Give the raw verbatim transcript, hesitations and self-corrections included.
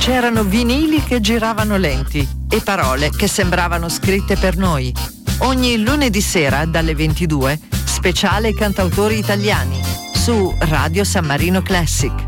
C'erano vinili che giravano lenti e parole che sembravano scritte per noi. Ogni lunedì sera dalle ventidue, speciale cantautori italiani su Radio San Marino Classic.